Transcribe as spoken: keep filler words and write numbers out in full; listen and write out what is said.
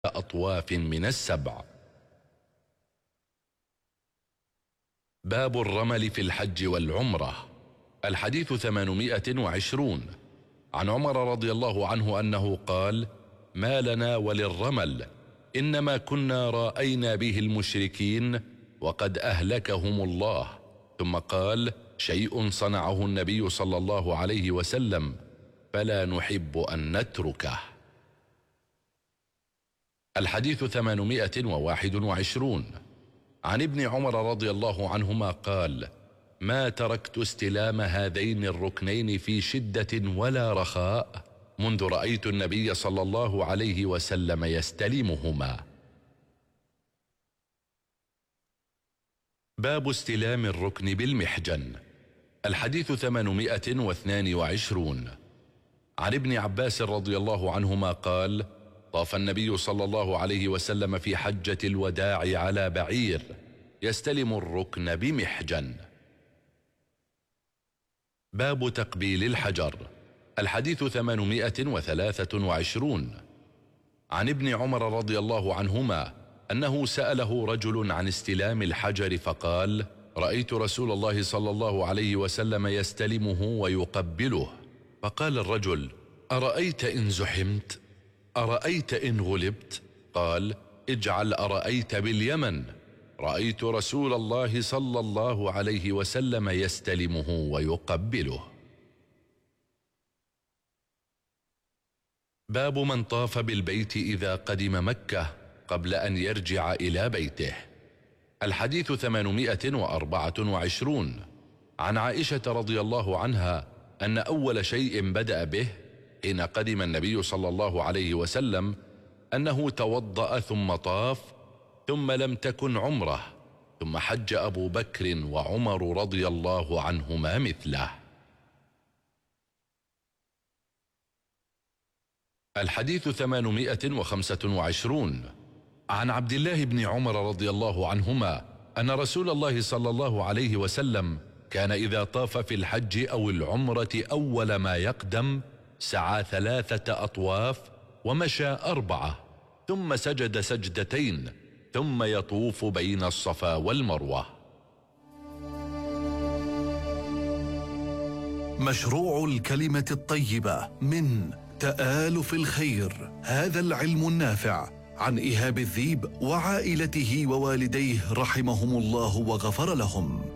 أطواف من السبع. باب الرمل في الحج والعمرة. الحديث ثمانمائة وعشرون. عن عمر رضي الله عنه أنه قال: ما لنا وللرمل، إنما كنا رأينا به المشركين وقد أهلكهم الله. ثم قال: شيء صنعه النبي صلى الله عليه وسلم فلا نحب أن نتركه. الحديث ثمانمائة وواحد وعشرون. عن ابن عمر رضي الله عنهما قال: ما تركت استلام هذين الركنين في شدة ولا رخاء منذ رأيت النبي صلى الله عليه وسلم يستلمهما. باب استلام الركن بالمحجن. الحديث ثمانمائة واثنان وعشرون. عن ابن عباس رضي الله عنهما قال: طاف النبي صلى الله عليه وسلم في حجة الوداع على بعير يستلم الركن بمحجن. باب تقبيل الحجر. الحديث ثمانمائة وثلاثة وعشرون. عن ابن عمر رضي الله عنهما أنه سأله رجل عن استلام الحجر فقال: رأيت رسول الله صلى الله عليه وسلم يستلمه ويقبله. فقال الرجل: أرأيت إن زحمت؟ أرأيت إن غلبت؟ قال: اجعل أرأيت باليمن، رأيت رسول الله صلى الله عليه وسلم يستلمه ويقبله. باب من طاف بالبيت إذا قدم مكة قبل أن يرجع إلى بيته. الحديث ثمانمائة وأربعة وعشرون. عن عائشة رضي الله عنها أن أول شيء بدأ به حين قدم النبي صلى الله عليه وسلم أنه توضأ ثم طاف، ثم لم تكن عمره، ثم حج أبو بكر وعمر رضي الله عنهما مثله. الحديث ثمانمائة وخمسة وعشرون. عن عبد الله بن عمر رضي الله عنهما أن رسول الله صلى الله عليه وسلم كان إذا طاف في الحج أو العمرة أول ما يقدم سعى ثلاثة أطواف ومشى أربعة، ثم سجد سجدتين، ثم يطوف بين الصفا والمروة. مشروع الكلمة الطيبة من تآلف الخير، هذا العلم النافع، عن إيهاب الذيب وعائلته ووالديه رحمهم الله وغفر لهم.